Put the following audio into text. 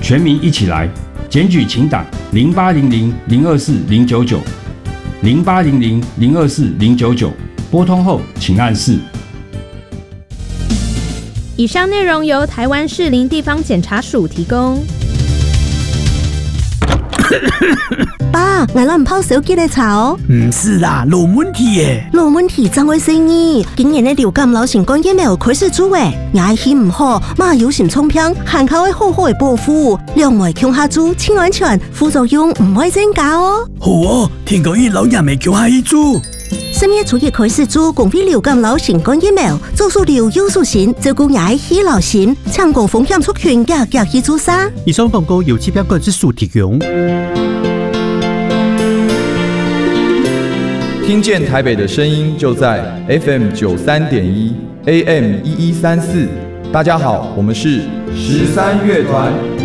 全民一起来，检举请打0800-024-099，0800-024-099，拨通后请按4。 以上内容由台湾士林地方检察署提供。 爸，我们泡手机来查哦。 不是啦，有问题耶。 有问题怎会生意？今年的流感流行感染有开始做诶，牙气唔好，嘛有心冲偏，含口会好好的保护，两位强下做，清安全，副作用唔会增加哦。 好哦，听讲伊老人未强下去做。 10月初一开始做公费流感流行感染做出流有素性，照顾牙气流行，抢攻风险族群嘅去做啥？ 以上广告由疾病管制署提供。 听见台北的声音，就在 FM 93.1 AM 1134。大家好，我们是13乐团。